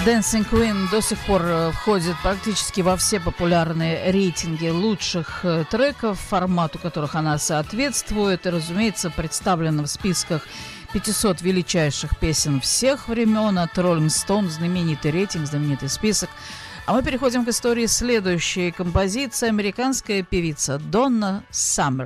Dancing Queen до сих пор входит практически во все популярные рейтинги лучших треков, формату которых она соответствует, и, разумеется, представлена в списках 500 величайших песен всех времен от Rolling Stone, знаменитый рейтинг, знаменитый список. А мы переходим к истории следующей композиции. Американская певица Донна Саммер.